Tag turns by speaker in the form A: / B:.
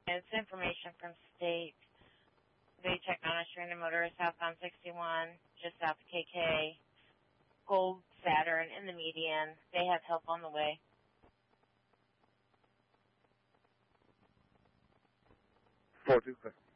A: It's information from State. They check on us, Stranded Motorist, southbound 61, just south of KK, Gold Saturn in the median. They have help on the way.
B: 425.